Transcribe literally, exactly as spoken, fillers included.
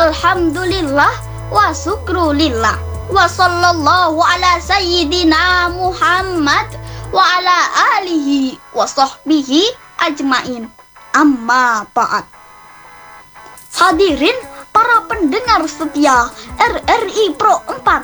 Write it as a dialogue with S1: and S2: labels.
S1: Alhamdulillah wa syukrulillah. Wa sallallahu ala sayyidina Muhammad wa ala alihi wa sahbihi ajmain. Amma ba'd. Hadirin para pendengar setia R R I Pro empat